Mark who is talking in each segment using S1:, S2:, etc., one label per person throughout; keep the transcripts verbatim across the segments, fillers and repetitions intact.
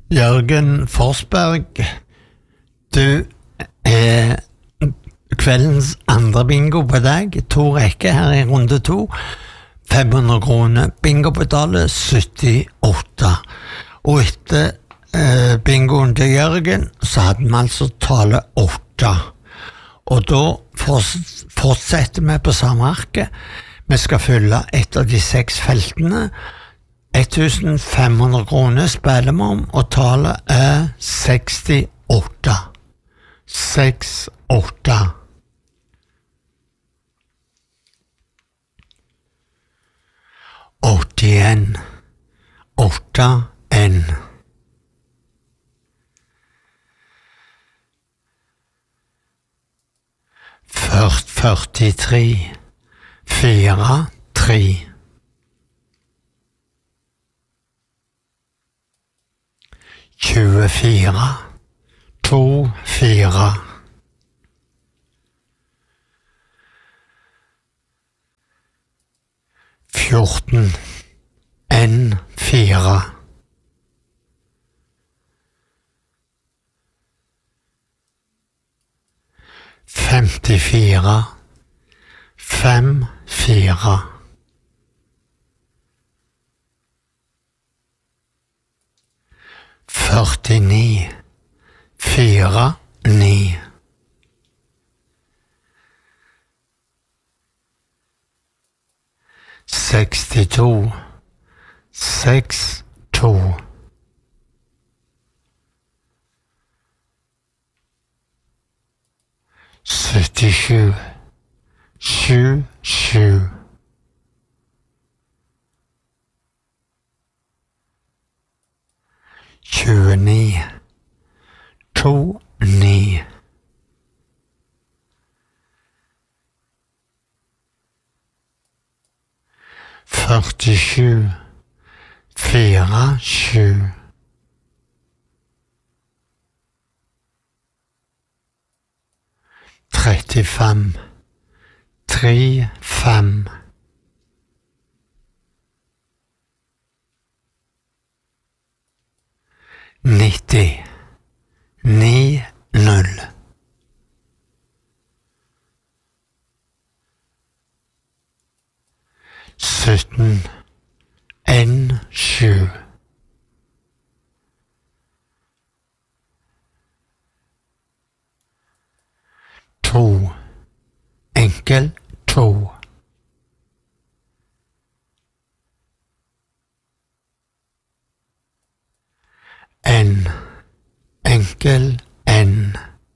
S1: Jørgen Forsberg, du er kveldens andre bingo på deg, to rekker her i runde to, fem hundre kroner, bingo på tallet syttiåtte, og etter eh, bingoen til Jørgen, så hadde vi altså tallet åtte, og da fortsetter vi på samme arket. Vi skal fylle et av de seks feltene, fem hundre kroner spiller vi om, og tallet er sekstiåtte. sekstiåtte. åttien. åtte en. Ført førtitre. fire tre. tjuefire, to, fire. fjorten, en, fire. femtifire, fem, fire. førtini, fire, ni. sekstito, seks, to. syttisju, sju, sju. tjueni, to, ni. førtisju, fire, sju. trettifem, tre, fem. nitti, ni, null. sytten, en, sju. to, enkel, to. En, enkel, en.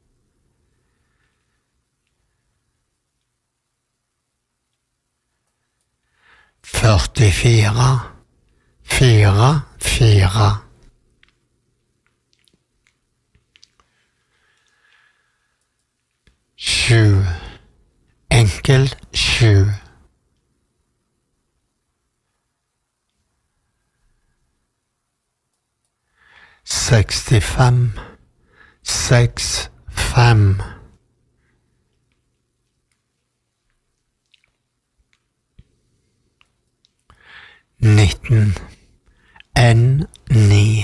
S1: førtifire, fire, fire. Sju, enkel, sju. sekstifem, seks, fem. nitten, en, ni.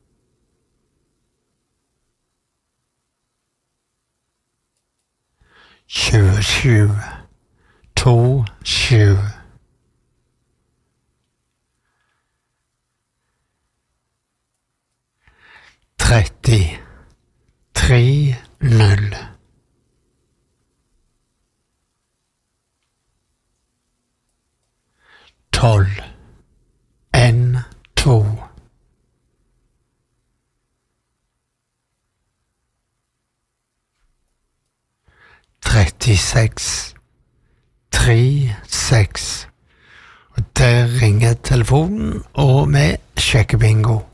S1: tjuesju, to, sju. tretti, tre, null. tolv, en, to. trettiseks, tre, seks. Og der ringer telefonen, og vi sjekker bingo.